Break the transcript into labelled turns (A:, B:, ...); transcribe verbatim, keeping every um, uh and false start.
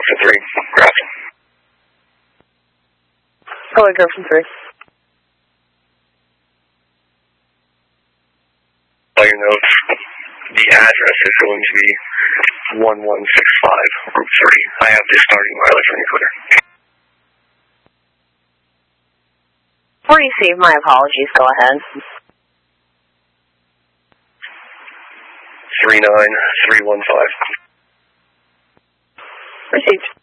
A: Griffin three, Graph.
B: Hello, Griffin three.
A: All your notes. The address is going to be one one six five, Route three. I have the starting wireless recorder.
B: Receive, my apologies, go ahead.
A: three nine three one five.
B: Received.